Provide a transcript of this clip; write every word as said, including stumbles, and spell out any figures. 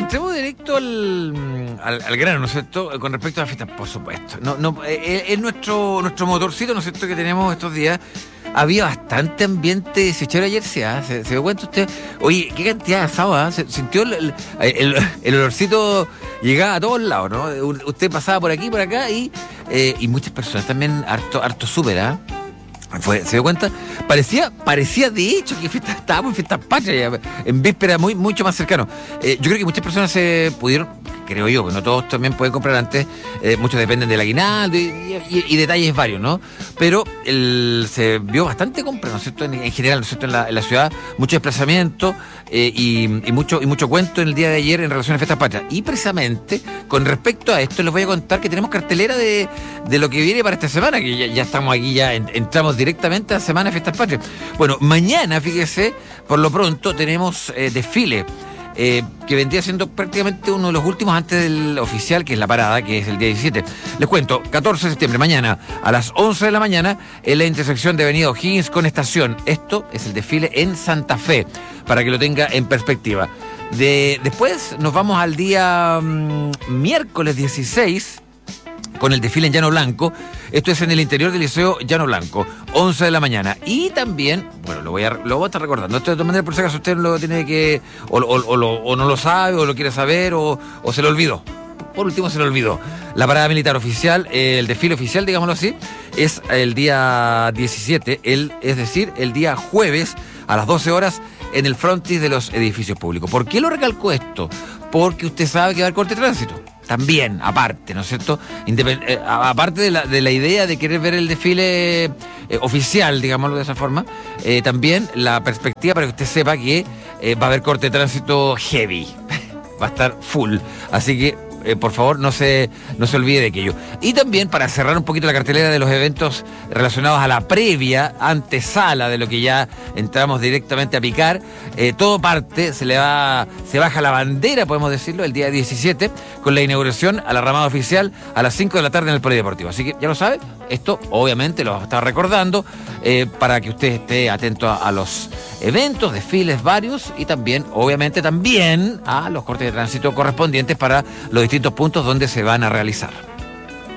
entremos directo al, al, al grano, ¿no es cierto? Con respecto a las fiestas, por supuesto. No, no, es, es nuestro, nuestro motorcito, ¿no es cierto?, que tenemos estos días. Había bastante ambiente desechero ayer, ¿sí? ¿eh? ¿Se, ¿Se dio cuenta usted? Oye, qué cantidad de asado, ¿eh? Se sintió el, el, el, el olorcito, llegaba a todos lados, ¿no? Usted pasaba por aquí, por acá y, eh, y muchas personas también, harto, harto súper, ¿eh? Fue, ¿se dio cuenta? Parecía, parecía de hecho que fiesta, estábamos en fiestas patrias, en víspera muy, mucho más cercano. Eh, yo creo que muchas personas se pudieron, creo yo, que no todos también pueden comprar antes, eh, muchos dependen del aguinaldo y, y, y detalles varios, ¿no? Pero el, se vio bastante compra, ¿no es cierto? En, en general, ¿no es cierto? En la, en la ciudad, mucho desplazamiento eh, y, y, mucho, y mucho cuento en el día de ayer en relación a fiestas patrias. Y precisamente, con respecto a esto, les voy a contar que tenemos cartelera de, de lo que viene para esta semana, que ya, ya estamos aquí, ya en, entramos directamente a Semana de Fiestas Patrias. Bueno, mañana, fíjese, por lo pronto tenemos eh, desfile, eh, que vendría siendo prácticamente uno de los últimos antes del oficial, que es la parada, que es el día diecisiete. Les cuento, catorce de septiembre, mañana, a las once de la mañana, en la intersección de Avenida O'Higgins con Estación. Esto es el desfile en Santa Fe, para que lo tenga en perspectiva. De, después nos vamos al día mmm, miércoles dieciséis, con el desfile en Llano Blanco. Esto es en el interior del Liceo Llano Blanco, once de la mañana. Y también, bueno, lo voy a, lo voy a estar recordando. Esto de todas maneras, por si acaso usted lo tiene que, o, o, o, lo, o no lo sabe, o lo quiere saber, o, o se lo olvidó. Por último, se lo olvidó. La parada militar oficial, eh, el desfile oficial, digámoslo así, es el día diecisiete, el, es decir, el día jueves a las doce horas en el frontis de los edificios públicos. ¿Por qué lo recalco esto? Porque usted sabe que va a haber corte de tránsito. También, aparte, ¿no es cierto? Independ- eh, aparte de la, de la idea de querer ver el desfile eh, oficial, digámoslo de esa forma, eh, también la perspectiva para que usted sepa que eh, va a haber corte de tránsito heavy. Va a estar full. Así que, eh, por favor, no se, no se olvide de aquello. Y también, para cerrar un poquito la cartelera de los eventos relacionados a la previa, antesala de lo que ya entramos directamente a picar, eh, todo parte, se le va, se baja la bandera, podemos decirlo, el día diecisiete, con la inauguración a la ramada oficial a las cinco de la tarde en el Polideportivo. Así que ya lo sabe, esto obviamente lo vamos a estar recordando eh, para que usted esté atento a, a los eventos, desfiles varios y también, obviamente también, a los cortes de tránsito correspondientes para los distintos puntos donde se van a realizar.